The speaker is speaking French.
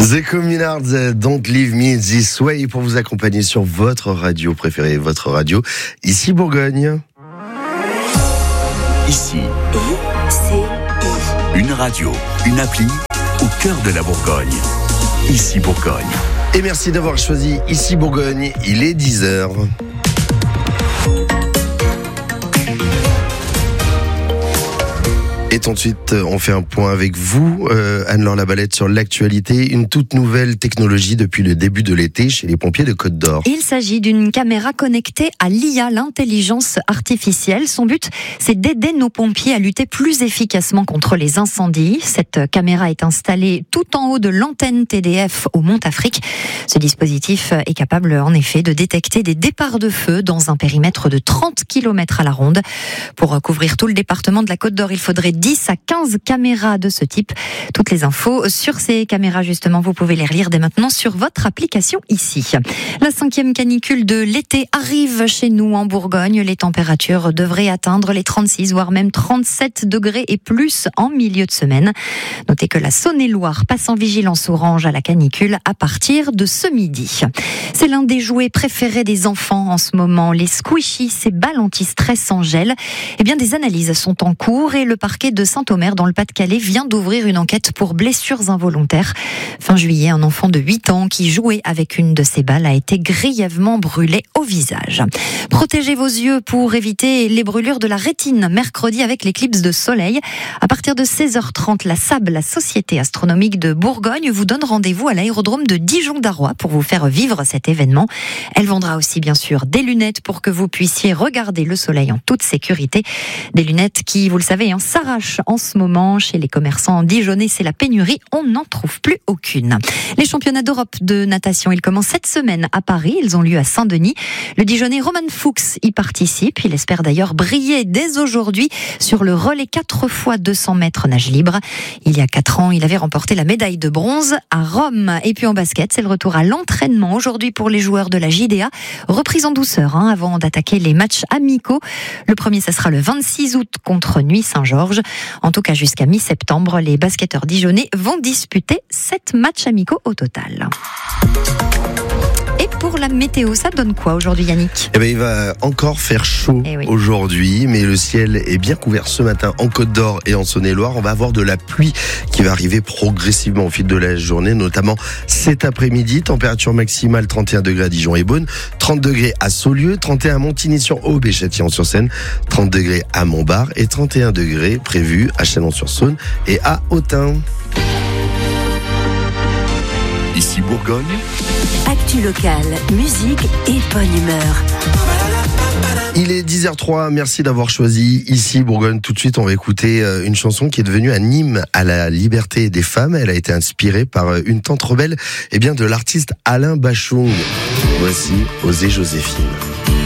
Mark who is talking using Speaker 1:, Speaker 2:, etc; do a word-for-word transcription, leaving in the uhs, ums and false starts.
Speaker 1: The Communards, Don't Leave Me This Way, pour vous accompagner sur votre radio préférée, votre radio, ici Bourgogne.
Speaker 2: Ici,
Speaker 3: I C I.
Speaker 2: Une radio, une appli, au cœur de la Bourgogne. Ici Bourgogne.
Speaker 1: Et merci d'avoir choisi Ici Bourgogne, il est dix heures. Et tout de suite, on fait un point avec vous, euh, Anne-Laure Labalette, sur l'actualité. Une toute nouvelle technologie depuis le début de l'été chez les pompiers de Côte d'Or.
Speaker 4: Il s'agit d'une caméra connectée à l'I A, l'intelligence artificielle. Son but, c'est d'aider nos pompiers à lutter plus efficacement contre les incendies. Cette caméra est installée tout en haut de l'antenne T D F au Mont-Afrique. Ce dispositif est capable, en effet, de détecter des départs de feu dans un périmètre de trente kilomètres à la ronde. Pour couvrir tout le département de la Côte d'Or, il faudrait dix à quinze caméras de ce type. Toutes les infos sur ces caméras, justement, vous pouvez les relire dès maintenant sur votre application ici. La cinquième canicule de l'été arrive chez nous en Bourgogne. Les températures devraient atteindre les trente-six, voire même trente-sept degrés et plus en milieu de semaine. Notez que la Saône-et-Loire passe en vigilance orange à la canicule à partir de ce midi. C'est l'un des jouets préférés des enfants en ce moment. Les squishies, ces balles anti-stress en gel. Eh bien, des analyses sont en cours et le parquet de Saint-Omer dans le Pas-de-Calais vient d'ouvrir une enquête pour blessures involontaires. Fin juillet, un enfant de huit ans qui jouait avec une de ces balles a été grièvement brûlé au visage. Protégez vos yeux pour éviter les brûlures de la rétine. Mercredi, avec l'éclipse de soleil, à partir de seize heures trente, la S A B, la Société astronomique de Bourgogne, vous donne rendez-vous à l'aérodrome de Dijon-Darrois pour vous faire vivre cet événement. Elle vendra aussi, bien sûr, des lunettes pour que vous puissiez regarder le soleil en toute sécurité. Des lunettes qui, vous le savez, hein, s'arrachent en ce moment chez les commerçants dijonnais. C'est la pénurie, on n'en trouve plus aucune. Les championnats d'Europe de natation, ils commencent cette semaine à Paris. Ils ont lieu à Saint-Denis. Le Dijonnais Roman Fuchs y participe. Il espère d'ailleurs briller dès aujourd'hui sur le relais quatre fois deux cents mètres nage libre. Il y a quatre ans, il avait remporté la médaille de bronze à Rome. Et puis en basket, c'est le retour à l'entraînement aujourd'hui pour les joueurs de la J D A. Reprise en douceur hein, avant d'attaquer les matchs amicaux. Le premier, ça sera le vingt-six août contre Nuits-Saint-Georges. En tout cas, jusqu'à mi-septembre, les basketteurs dijonnais vont disputer sept matchs amicaux au total. Et pour la météo, ça donne quoi aujourd'hui, Yannick ?
Speaker 1: Eh ben, il va encore faire chaud
Speaker 4: eh oui.
Speaker 1: aujourd'hui, mais le ciel est bien couvert ce matin en Côte d'Or et en Saône-et-Loire. On va avoir de la pluie qui va arriver progressivement au fil de la journée, notamment cet après-midi. Température maximale trente et un degrés à Dijon et Beaune, trente degrés à Saulieu, trente et un à Montigny-sur-Aube et Châtillon-sur-Seine, trente degrés à Montbard et trente et un degrés prévus à Chalon-sur-Saône et à Autun.
Speaker 2: Ici Bourgogne.
Speaker 3: Actu locale, musique et bonne humeur.
Speaker 1: Il est dix heures trois, merci d'avoir choisi Ici Bourgogne. Tout de suite, on va écouter une chanson qui est devenue un hymne à la liberté des femmes. Elle a été inspirée par une tante rebelle eh bien, de l'artiste Alain Bachung. Voici Osez Joséphine.